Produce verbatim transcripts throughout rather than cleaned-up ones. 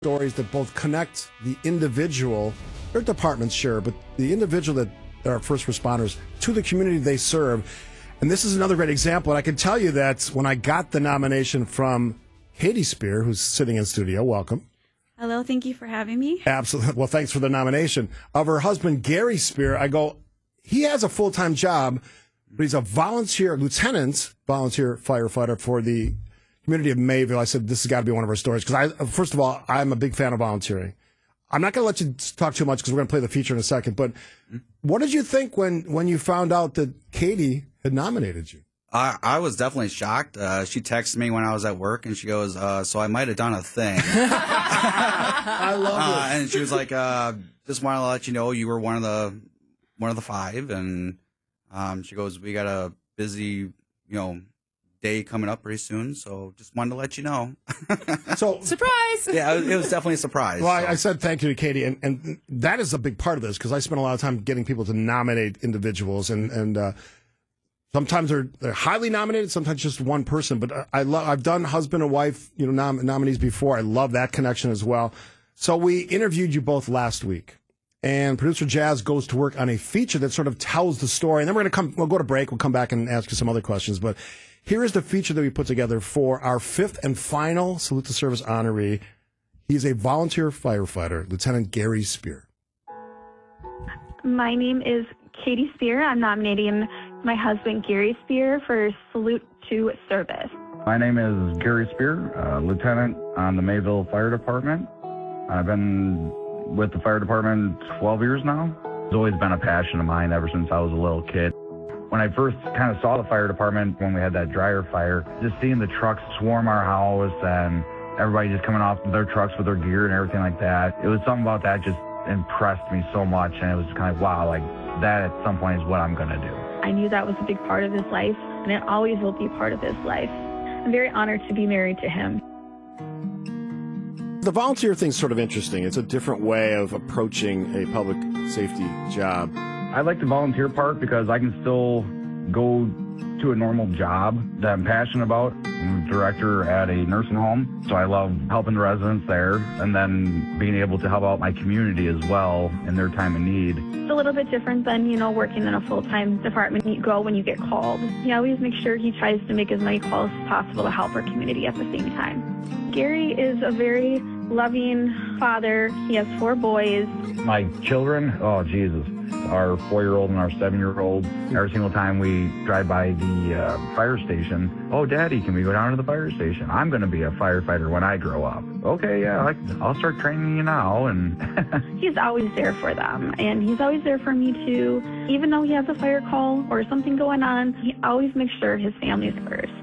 stories that both connect the individual, their departments sure, but the individual that are first responders to the community they serve. And this is another great example. And I can tell you that when I got the nomination from Katie Spear, who's sitting in studio, welcome. Hello, thank you for having me. Absolutely. Well, thanks for the nomination. Of her husband, Gary Spear, I go, he has a full-time job, but he's a volunteer, lieutenant, volunteer firefighter for the community of Mayville. I said, this has got to be one of our stories. Because, I, first of all, I'm a big fan of volunteering. I'm not going to let you talk too much because we're going to play the feature in a second. But what did you think when, when you found out that Katie had nominated you? I, I was definitely shocked. Uh, she texted me when I was at work, and she goes, uh, so I might have done a thing. I love uh, it. And she was like, uh, just want to let you know you were one of the one of the five. And um, she goes, we got a busy, you know, day coming up pretty soon, so just wanted to let you know. So surprise! Yeah, it was, it was definitely a surprise. Well, so. I, I said thank you to Katie, and, and that is a big part of this because I spend a lot of time getting people to nominate individuals, and and uh, sometimes they're they're highly nominated, sometimes just one person. But I, I love I've done husband and wife you know nom- nominees before. I love that connection as well. So we interviewed you both last week, and producer Jazz goes to work on a feature that sort of tells the story, and then we're gonna come. We'll go to break. We'll come back and ask you some other questions, but. Here is the feature that we put together for our fifth and final Salute to Service honoree. He's a volunteer firefighter, Lieutenant Gary Spear. My name is Katie Spear. I'm nominating my husband, Gary Spear, for Salute to Service. My name is Gary Spear, uh, Lieutenant on the Mayville Fire Department. I've been with the fire department twelve years now. It's always been a passion of mine ever since I was a little kid. When I first kind of saw the fire department when we had that dryer fire, just seeing the trucks swarm our house and everybody just coming off their trucks with their gear and everything like that, it was something about that just impressed me so much, and it was kind of, wow, like that at some point is what I'm going to do. I knew that was a big part of his life, and it always will be part of his life. I'm very honored to be married to him. The volunteer thing's sort of interesting. It's a different way of approaching a public safety job. I like the volunteer part because I can still go to a normal job that I'm passionate about. I'm a director at a nursing home, so I love helping the residents there and then being able to help out my community as well in their time of need. It's a little bit different than, you know, working in a full-time department. You go when you get called. He always makes sure he tries to make as many calls as possible to help our community at the same time. Gary is a very loving father. He has four boys. My children, oh, Jesus. Our four-year-old and our seven-year-old, every single time we drive by the uh, fire station, oh, Daddy, can we go down to the fire station? I'm going to be a firefighter when I grow up. Okay, yeah, I, I'll start training you now. And he's always there for them, and he's always there for me, too. Even though he has a fire call or something going on, he always makes sure his family's first.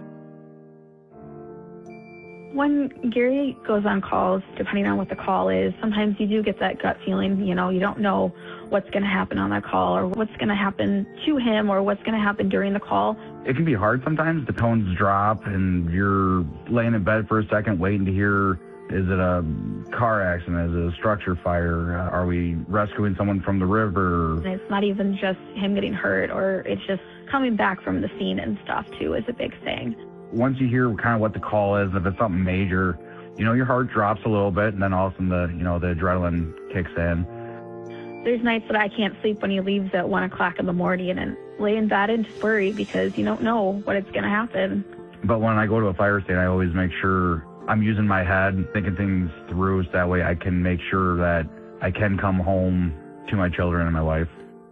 When Gary goes on calls, depending on what the call is, sometimes you do get that gut feeling, you know, you don't know what's going to happen on that call or what's going to happen to him or what's going to happen during the call. It can be hard sometimes. The tones drop and you're laying in bed for a second waiting to hear, is it a car accident? Is it a structure fire? Uh, are we rescuing someone from the river? And it's not even just him getting hurt, or it's just coming back from the scene and stuff, too, is a big thing. Once you hear kind of what the call is, if it's something major, you know, your heart drops a little bit, and then all of a sudden the, you know, the adrenaline kicks in. There's nights that I can't sleep when he leaves at one o'clock in the morning and lay in bed and just worry because you don't know what it's going to happen. But when I go to a fire station, I always make sure I'm using my head, thinking things through, so that way I can make sure that I can come home to my children and my wife.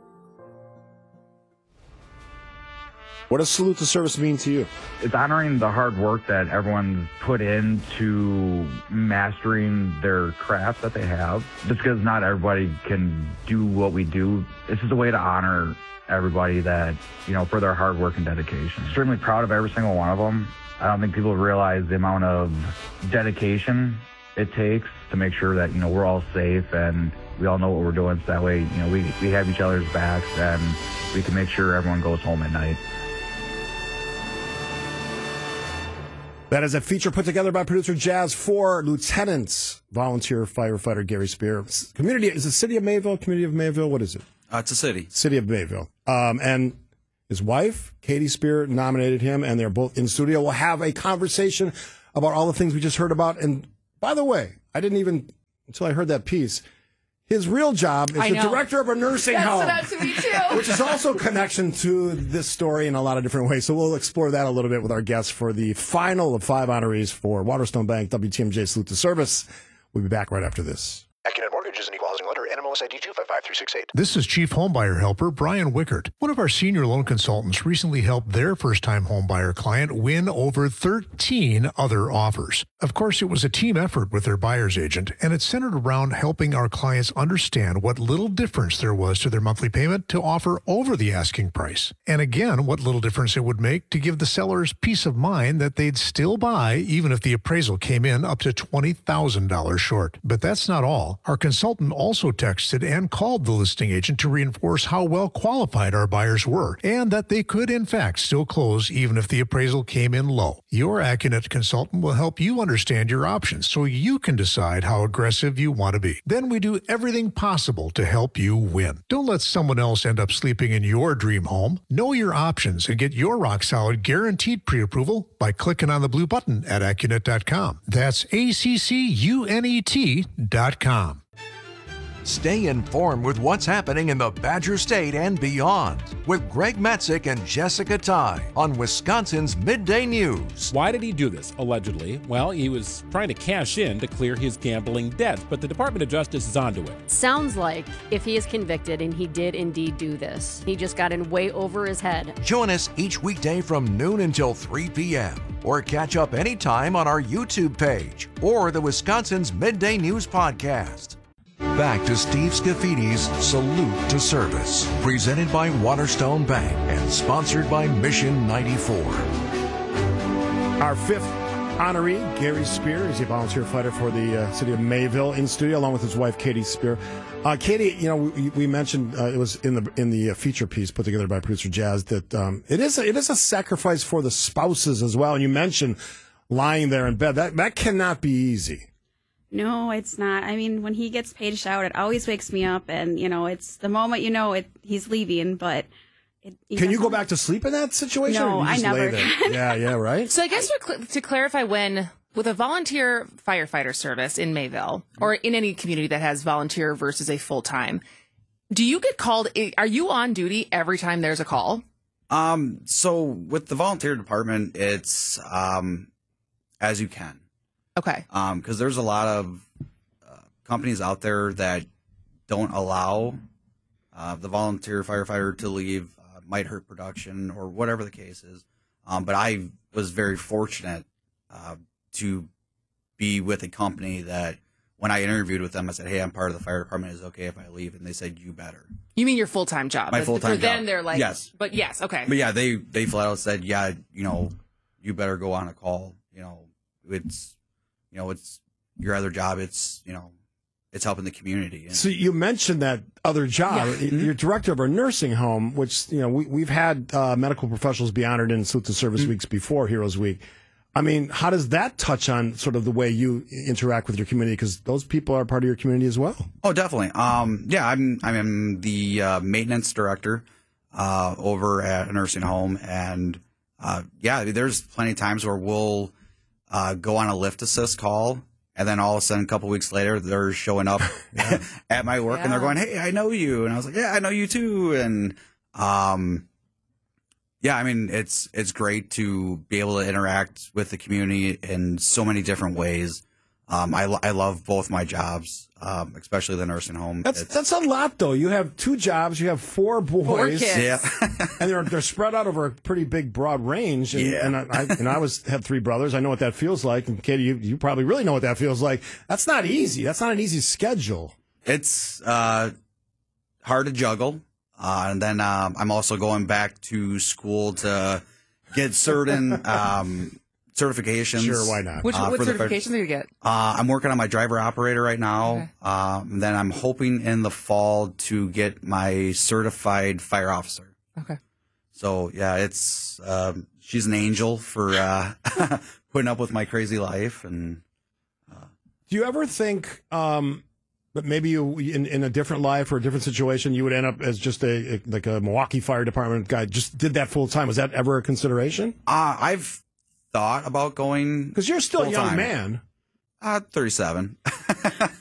What does Salute to Service mean to you? It's honoring the hard work that everyone's put into mastering their craft that they have. Just because not everybody can do what we do, it's just a way to honor everybody that, you know, for their hard work and dedication. Extremely proud of every single one of them. I don't think people realize the amount of dedication it takes to make sure that, you know, we're all safe and we all know what we're doing. So that way, you know, we, we have each other's backs and we can make sure everyone goes home at night. That is a feature put together by producer Jazz for Lieutenant Volunteer Firefighter Gary Spear. Community, is it City of Mayville? Community of Mayville? What is it? Uh, it's a city. City of Mayville. Um, and his wife, Katie Spear, nominated him, and they're both in studio. We'll have a conversation about all the things we just heard about. And by the way, I didn't even until I heard that piece. His real job is I the know. director of a nursing That home. stood out to me too. Which is also a connection to this story in a lot of different ways. So we'll explore that a little bit with our guests for the final of five honorees for Waterstone Bank W T M J Salute to Service. We'll be back right after this. Accunet Mortgage is an equal housing lender. N M L S I D two five five three six eight. This is Chief Homebuyer Helper Brian Wickert. One of our senior loan consultants recently helped their first-time homebuyer client win over thirteen other offers. Of course, it was a team effort with their buyer's agent, and it centered around helping our clients understand what little difference there was to their monthly payment to offer over the asking price. And again, what little difference it would make to give the sellers peace of mind that they'd still buy even if the appraisal came in up to twenty thousand dollars short. But that's not all. Our consultant also texted and called the listing agent to reinforce how well qualified our buyers were and that they could, in fact, still close even if the appraisal came in low. Your Accunet consultant will help you understand your options so you can decide how aggressive you want to be. Then we do everything possible to help you win. Don't let someone else end up sleeping in your dream home. Know your options and get your rock-solid guaranteed pre-approval by clicking on the blue button at Accunet dot com. That's A C C U N E T dot com. Stay informed with what's happening in the Badger State and beyond with Greg Metzik and Jessica Ty on Wisconsin's Midday News. Why did he do this, allegedly? Well, he was trying to cash in to clear his gambling debts, but the Department of Justice is onto it. Sounds like if he is convicted and he did indeed do this, he just got in way over his head. Join us each weekday from noon until three p.m. or catch up anytime on our YouTube page or the Wisconsin's Midday News podcast. Back to Steve Scaffidi's Salute to Service, presented by Waterstone Bank and sponsored by Mission ninety-four. Our fifth honoree, Gary Spear, is a volunteer fighter for the uh, city of Mayville, in studio along with his wife, Katie Spear. Uh, Katie, you know, we, we mentioned uh, it was in the in the uh, feature piece put together by producer Jazz that um, it is a, it is a sacrifice for the spouses as well. And you mentioned lying there in bed. That that cannot be easy. No, it's not. I mean, when he gets paid out, it always wakes me up, and you know, it's the moment you know it, he's leaving. But it, can you go back to sleep in that situation? No, or you I just never lay there? can. Yeah, yeah, right. So I guess to, cl- to clarify, when with a volunteer firefighter service in Mayville or in any community that has volunteer versus a full time, do you get called? Are you on duty every time there's a call? Um, so with the volunteer department, it's um, as you can. Okay. Um, because there's a lot of uh, companies out there that don't allow uh, the volunteer firefighter to leave, uh, might hurt production or whatever the case is. Um, but I was very fortunate uh, to be with a company that when I interviewed with them, I said, "Hey, I'm part of the fire department. Is it okay if I leave?" And they said, "You better." You mean your full time job? My But full-time For them, job. they're like, Yes. But yes, okay. But yeah, they they flat out said, "Yeah, you know, you better go on a call. You know, it's." You know, it's your other job. It's, you know, it's helping the community. And So you mentioned that other job. Yeah. You're director of a nursing home, which, you know, we, we've had uh, medical professionals be honored in Salute to Service Mm-hmm. weeks before Heroes Week. I mean, how does that touch on sort of the way you interact with your community? Because those people are part of your community as well. Oh, definitely. Um, yeah, I'm I'm the uh, maintenance director uh, over at a nursing home, and uh, yeah, there's plenty of times where we'll uh, go on a lift assist call, and then all of a sudden, a couple weeks later, they're showing up at my work, and they're Yeah. going, "Hey, I know you," and I was like, "Yeah, I know you too," and um, yeah, I mean, it's it's great to be able to interact with the community in so many different ways. Um, I, lo- I love both my jobs, um, especially the nursing home. That's It's- that's a lot, though. You have two jobs. You have four boys. Four kids. yeah. And they're they're spread out over a pretty big, broad range. And, Yeah. and I, I and I was have three brothers. I know what that feels like. And Katie, you, you probably really know what that feels like. That's not easy. That's not an easy schedule. It's uh, hard to juggle. Uh, and then um, I'm also going back to school to get certain um, certifications. Sure, why not? Which Uh, what for the fire- certifications do you get? Uh, I'm working on my driver operator right now. Okay. Um, and then I'm hoping in the fall to get my certified fire officer. Okay. So yeah, it's um, she's an angel for uh, putting up with my crazy life. And Do you ever think um, that maybe you, in, in a different life or a different situation, you would end up as just a, a like a Milwaukee Fire Department guy, just did that full time? Was that ever a consideration? uh, I've thought about going Because you're still a young Full-time. man. uh, thirty-seven.